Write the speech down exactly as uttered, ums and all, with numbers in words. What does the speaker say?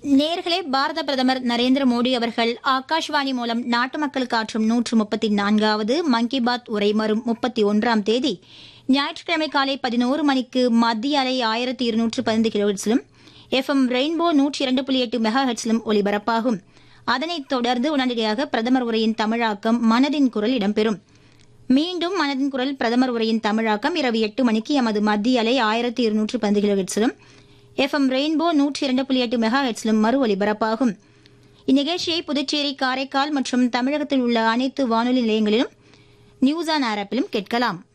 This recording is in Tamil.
நேர்களே, பாரத பிரதமர் நரேந்திர மோடி அவர்கள் ஆகாஷ்வாணி மூலம் நாட்டு மக்களுக்கு ஆற்றும் நூற்று முப்பத்தி நான்காவது மன் கி பாத் உரை வரும் முப்பத்தி ஒன்றாம் தேதி ஞாயிற்றுக்கிழமை காலை பதினோரு மணிக்கு மத்திய அலை ஆயிரத்தி இருநூற்று பதினைந்து கிலோஹெர்ட்ஸிலும் எஃப் எம் ரெயின்போ நூற்றி இரண்டு புள்ளி எட்டு மெகா ஹெர்ட்ஸிலும் ஒலிபரப்பாகும். அதனைத் தொடர்ந்து உடனடியாக பிரதமர் உரையின் தமிழாக்கம் மனதின் குரல் இடம்பெறும். மீண்டும் மனதின் குரல் பிரதமர் உரையின் தமிழாக்கம் இரவு எட்டு மணிக்கு எமது மத்திய அலை ஆயிரத்தி இருநூற்று பதினைந்து கிலோஹெர்ட்ஸிலும் எஃப் எம் ரெயின்போ நூற்றி இரண்டு புள்ளி எட்டு மெகா ஹெர்ட்ஸிலும் மறு ஒலிபரப்பாகும். இந்நிகழ்ச்சியை புதுச்சேரி, காரைக்கால் மற்றும் தமிழகத்தில் உள்ள அனைத்து வானொலி நிலையங்களிலும் நியூஸ் ஆன் ஏர் ஆப்பிலும் கேட்கலாம்.